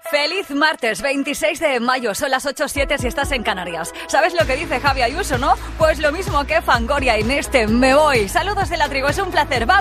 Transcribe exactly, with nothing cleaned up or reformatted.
Feliz martes veintiséis de mayo, son las ocho siete si estás en Canarias. ¿Sabes lo que dice Javi Ayuso, no? Pues lo mismo que Fangoria y Neste, me voy. Saludos de la tribu, es un placer, vamos.